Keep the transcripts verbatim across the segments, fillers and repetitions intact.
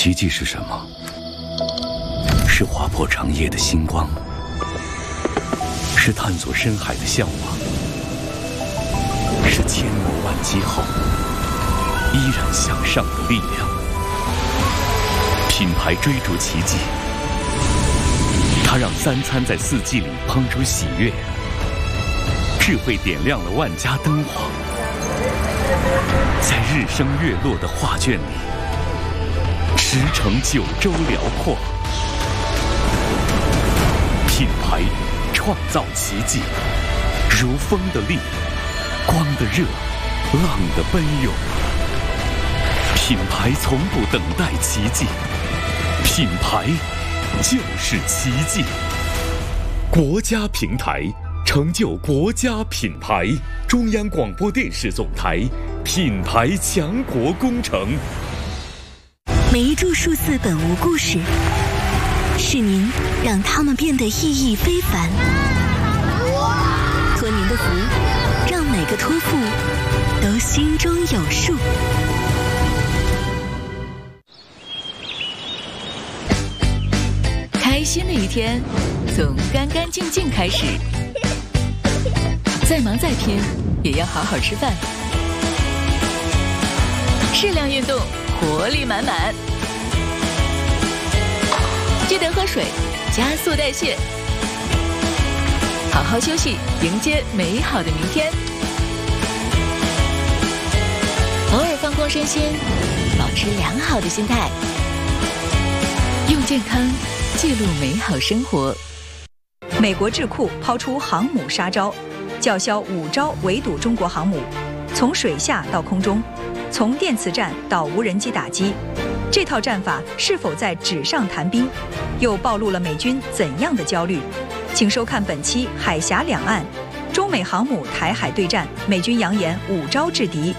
奇迹是什么？是划破长夜的星光，是探索深海的向往，是千磨万击后依然向上的力量。品牌追逐奇迹，它让三餐在四季里烹出喜悦，智慧点亮了万家灯火，在日升月落的画卷里，驰骋九州辽阔。品牌创造奇迹，如风的力，光的热，浪的奔涌。品牌从不等待奇迹，品牌就是奇迹。国家平台成就国家品牌，中央广播电视总台品牌强国工程。 每一株数字本无故事，是您让它们变得意义非凡。托您的福，让每个托付都心中有数。 开心的一天从干干净净开始，再忙再拼也要好好吃饭，适量运动，活力满满。记得喝水，加速代谢，好好休息，迎接美好的明天。偶尔放空身心，保持良好的心态，用健康记录美好生活。 美国智库抛出航母杀招，叫嚣五招围堵中国航母，从水下到空中，从电磁战到无人机打击，这套战法是否在纸上谈兵？又暴露了美军怎样的焦虑？请收看本期《海峡两岸》，中美航母台海对战，美军扬言五招制敌。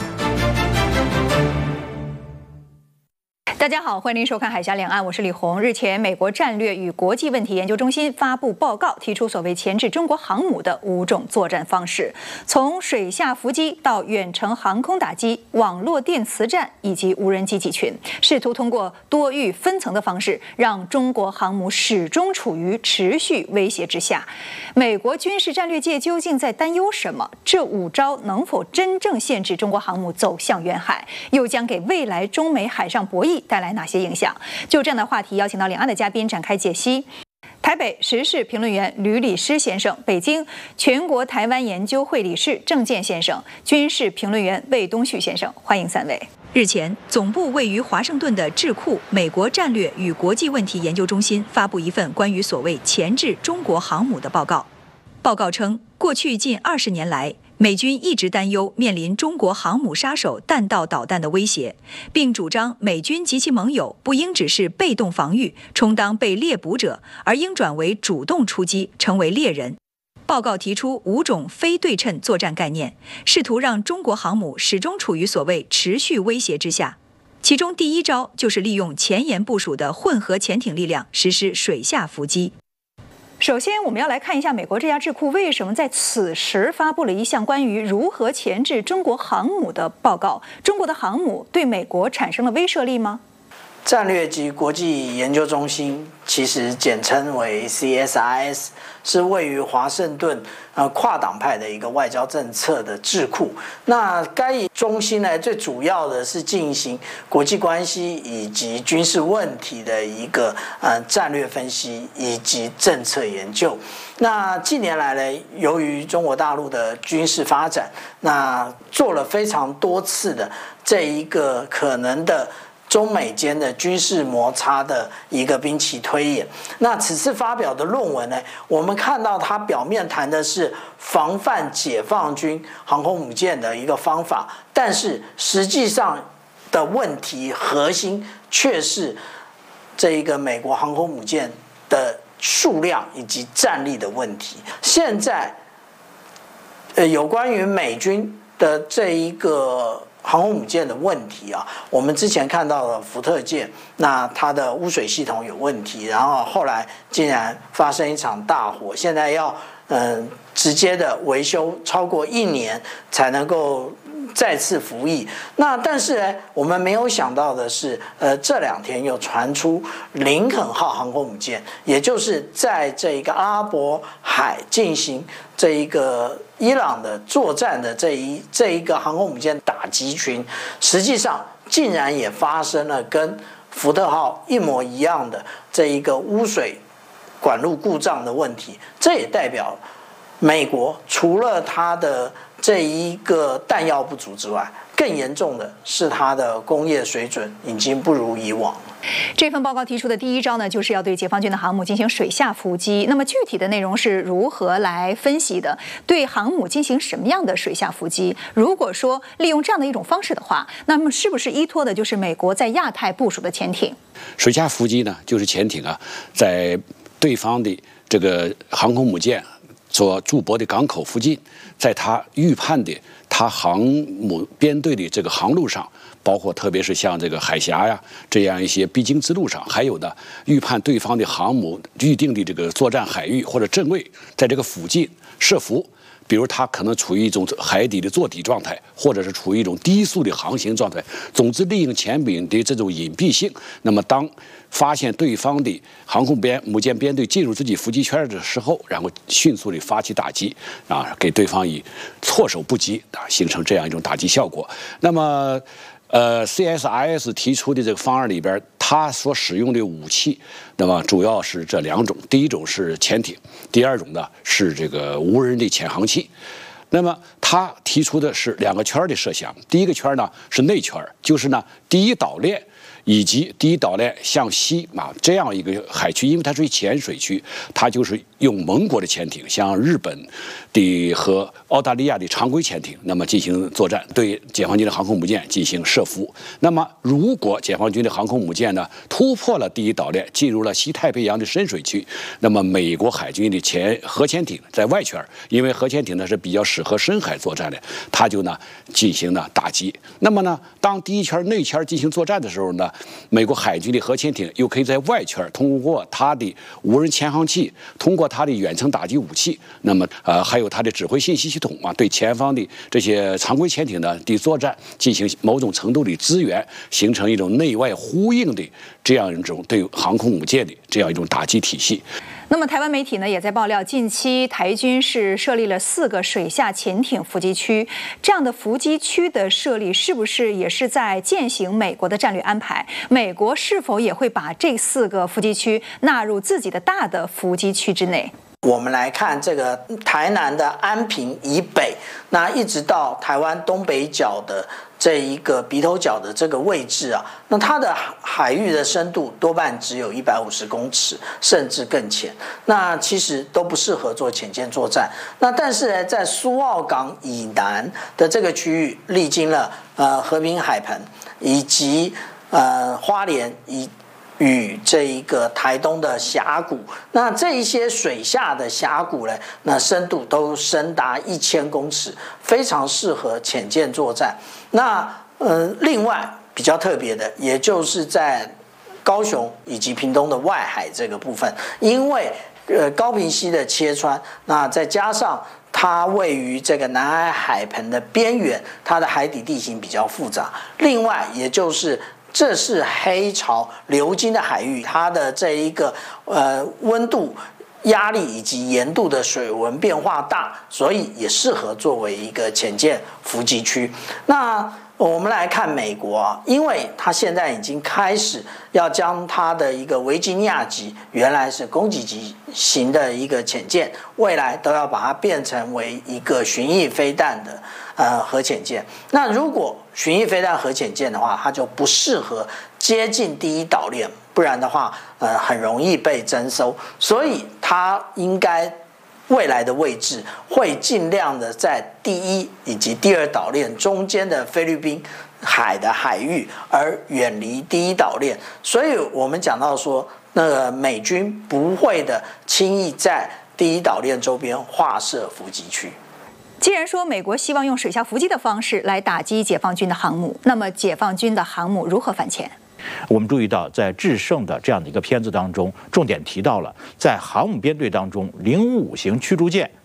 大家好，欢迎您收看《海峡两岸》，我是李红。日前，美国战略与国际问题研究中心发布报告，提出所谓钳制中国航母的五种作战方式，从水下伏击到远程航空打击、网络电磁战以及无人机集群，试图通过多域分层的方式，让中国航母始终处于持续威胁之下。美国军事战略界究竟在担忧什么？这五招能否真正限制中国航母走向远海？又将给未来中美海上博弈带来哪些影响？就这样的话题，邀请到两岸的嘉宾展开解析。台北时事评论员吕礼诗先生，北京全国台湾研究会理事郑健先生，军事评论员魏东旭先生，欢迎三位。日前，总部位于华盛顿的智库美国战略与国际问题研究中心发布一份关于所谓钳制中国航母的报告。报告称，过去近二十年来，美军一直担忧面临中国航母杀手弹道导弹的威胁，并主张美军及其盟友不应只是被动防御，充当被猎捕者，而应转为主动出击，成为猎人。报告提出五种非对称作战概念，试图让中国航母始终处于所谓持续威胁之下。其中第一招就是利用前沿部署的混合潜艇力量实施水下伏击。首先，我们要来看一下美国这家智库为什么在此时发布了一项关于如何钳制中国航母的报告。中国的航母对美国产生了威慑力吗？ 战略及国际研究中心，其实简称为 C S I S， 是位于华盛顿呃跨党派的一个外交政策的智库。那该中心呢，最主要的是进行国际关系以及军事问题的一个呃战略分析以及政策研究。那近年来呢，由于中国大陆的军事发展，那做了非常多次的这一个可能的中美间的军事摩擦的一个兵棋推演。那此次发表的论文呢，我们看到它表面谈的是防范解放军航空母舰的一个方法，但是实际上的问题核心却是这一个美国航空母舰的数量以及战力的问题。现在呃，有关于美军的这一个航空母舰的问题啊，我们之前看到了福特舰，那它的污水系统有问题，然后后来竟然发生一场大火，现在要嗯直接的维修超过一年才能够再次服役。那但是呢，我们没有想到的是，呃，这两天又传出林肯号航空母舰，也就是在这一个阿拉伯海进行这一个伊朗的作战的这一这一个航空母舰打击群，实际上竟然也发生了跟福特号一模一样的这一个污水管路故障的问题。这也代表美国除了它的这一个弹药不足之外，更严重的是它的工业水准已经不如以往了。 这份报告提出的第一招呢，就是要对解放军的航母进行水下伏击。那么具体的内容是如何来分析的？对航母进行什么样的水下伏击？如果说利用这样的一种方式的话，那么是不是依托的就是美国在亚太部署的潜艇？ 水下伏击呢，就是潜艇啊，在对方的这个航空母舰所驻泊的港口附近，在他预判的他航母编队的这个航路上，包括特别是像这个海峡呀这样一些必经之路上，还有呢预判对方的航母预定的这个作战海域或者阵位，在这个附近设伏。比如它可能处于一种海底的坐底状态，或者是处于一种低速的航行状态。总之，利用潜艇的这种隐蔽性，那么当发现对方的航空编母舰编队进入自己伏击圈的时候，然后迅速的发起打击，啊，给对方以措手不及啊，形成这样一种打击效果。那么。呃 ，C S I S 提出的这个方案里边，它所使用的武器，那么主要是这两种，第一种是潜艇，第二种呢是这个无人的潜航器。那么他提出的是两个圈的设想，第一个圈呢是内圈，就是呢第一岛链以及第一岛链向西啊这样一个海区，因为它属于浅水区，它就是用盟国的潜艇，像日本的和澳大利亚的常规潜艇，那么进行作战，对解放军的航空母舰进行设伏。那么如果解放军的航空母舰呢突破了第一岛链，进入了西太平洋的深水区，那么美国海军的潜核潜艇在外圈，因为核潜艇呢是比较适合深海作战的，它就呢进行呢打击。那么呢，当第一圈内圈进行作战的时候呢，美国海军的核潜艇又可以在外圈通过它的无人潜航器，通过它的远程打击武器，那么呃还有它的指挥信息系统啊，对前方的这些常规潜艇呢的作战进行某种程度的支援，形成一种内外呼应的这样一种对航空母舰的这样一种打击体系。 那么台湾媒体呢也在爆料，近期台军是设立了四个水下潜艇伏击区，这样的伏击区的设立是不是也是在践行美国的战略安排？美国是否也会把这四个伏击区纳入自己的大的伏击区之内？ 我们来看这个台南的安平以北，那一直到台湾东北角的这一个鼻头角的这个位置啊，那它的海域的深度多半只有一百五十公尺，甚至更浅。那其实都不适合做潜舰作战。那但是呢，在苏澳港以南的这个区域，历经了呃和平海盆以及呃花莲以。与这一个台东的峡谷，那这一些水下的峡谷呢，那深度都深达一千公尺，非常适合潜舰作战。那呃，另外比较特别的，也就是在高雄以及屏东的外海这个部分，因为呃高屏溪的切穿，那再加上它位于这个南海海盆的边缘，它的海底地形比较复杂。另外，也就是这是黑潮流经的海域，它的这一个呃温度、压力以及盐度的水文变化大，所以也适合作为一个潜舰伏击区。那我们来看美国啊，因为它现在已经开始要将它的一个维吉尼亚级，原来是攻击级型的一个潜舰，未来都要把它变成为一个巡弋飞弹的呃核潜舰。那如果巡弋飞弹核潜舰的话，它就不适合接近第一岛链，不然的话，呃，很容易被征收。所以它应该未来的位置会尽量的在第一以及第二岛链中间的菲律宾海的海域，而远离第一岛链。所以我们讲到说，那个美军不会的轻易在第一岛链周边划设伏击区。 既然说美国希望用水下伏击的方式来打击解放军的航母，那么解放军的航母如何反潜？ 我们注意到，在制胜的这样的一个片子当中，重点提到了在航母编队当中，零五五型驱逐舰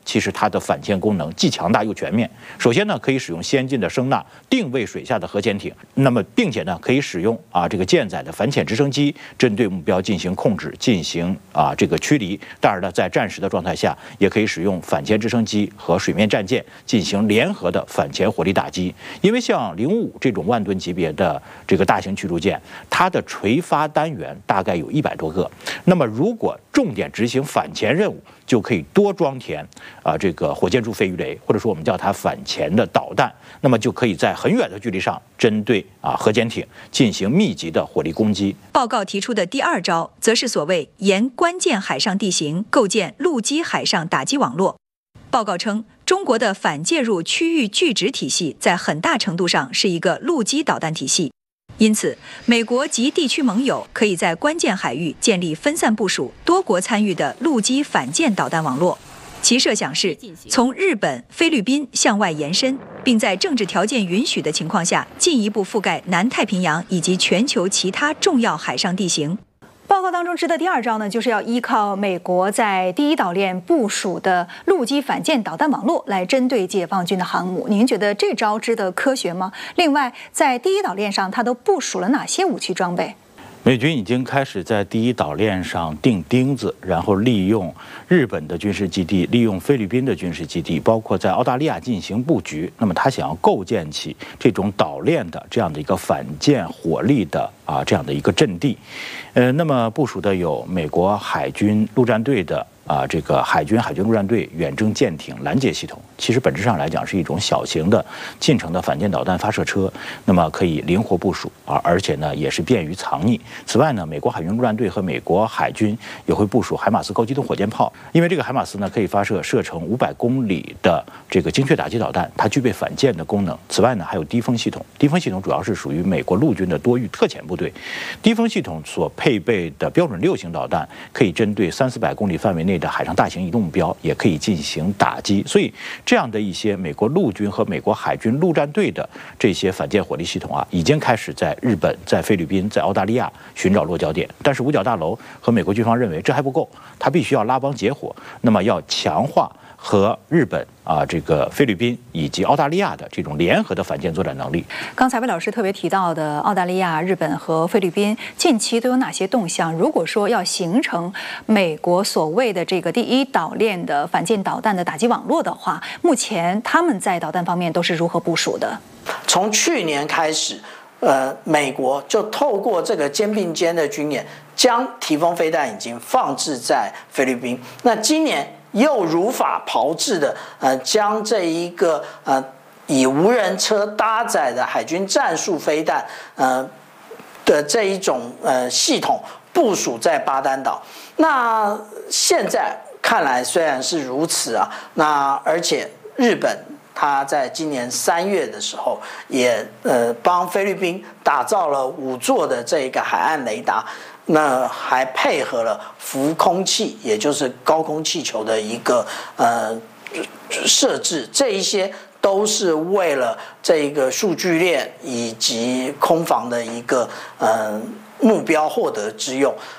其实它的反潜功能既强大又全面。首先呢，可以使用先进的声纳定位水下的核潜艇，那么并且呢，可以使用啊这个舰载的反潜直升机针对目标进行控制、进行啊这个驱离。当然呢，在战时的状态下，也可以使用反潜直升机和水面战舰进行联合的反潜火力打击。因为像零五这种万吨级别的这个大型驱逐舰，它的垂发单元大概有一百多个。那么如果重点执行反潜任务，就可以多装填啊这个火箭柱飞鱼雷，或者说我们叫它反潜的导弹，那么就可以在很远的距离上针对啊核潜艇进行密集的火力攻击。 报告提出的第二招，则是所谓沿关键海上地形构建陆基海上打击网络。报告称，中国的反介入区域拒止体系在很大程度上是一个陆基导弹体系。因此，美国及地区盟友可以在关键海域建立分散部署、多国参与的陆基反舰导弹网络。其设想是从日本、菲律宾向外延伸，并在政治条件允许的情况下，进一步覆盖南太平洋以及全球其他重要海上地形。报告当中指的第二招呢，就是要依靠美国在第一岛链部署的陆基反舰导弹网络来针对解放军的航母。您觉得这招知的科学吗？另外，在第一岛链上，它都部署了哪些武器装备？ 美军已经开始在第一岛链上钉钉子，然后利用日本的军事基地，利用菲律宾的军事基地，包括在澳大利亚进行布局。那么他想要构建起这种岛链的这样的一个反舰火力的啊这样的一个阵地。呃，那么部署的有美国海军陆战队的啊这个海军海军陆战队远征舰艇拦截系统，其实本质上来讲是一种小型的近程的反舰导弹发射车，那么可以灵活部署啊，而且呢也是便于藏匿。此外呢，美国海军陆战队和美国海军也会部署海马斯高机动火箭炮，因为这个海马斯呢可以发射射程五百公里的这个精确打击导弹，它具备反舰的功能。此外呢，还有低风系统，低风系统主要是属于美国陆军的多域特遣部队。低风系统所配备的标准六型导弹，可以针对三四百公里范围内的海上大型移动目标，也可以进行打击。所以，这样的一些美国陆军和美国海军陆战队的这些反舰火力系统啊，已经开始在日本、在菲律宾、在澳大利亚寻找落脚点。但是五角大楼和美国军方认为这还不够，它必须要拉帮结伙，那么要强化和日本啊、这个菲律宾以及澳大利亚的这种联合的反舰作战能力。 刚才魏老师特别提到的澳大利亚、日本和菲律宾近期都有哪些动向？如果说要形成美国所谓的这个第一岛链的反舰导弹的打击网络的话，目前他们在导弹方面都是如何部署的？ 从去年开始，呃，美国就透过这个肩并肩的军演，将提风飞弹已经放置在菲律宾。那今年又如法炮制的，呃，将这一个呃以无人车搭载的海军战术飞弹，呃的这一种呃系统部署在巴丹岛。那现在看来虽然是如此啊，那而且日本他在今年三月的时候也呃帮菲律宾打造了五座的这个海岸雷达。那还配合了浮空气，也就是高空气球的一个呃设置，这一些都是为了这一个数据链以及空防的一个呃目标获得之用。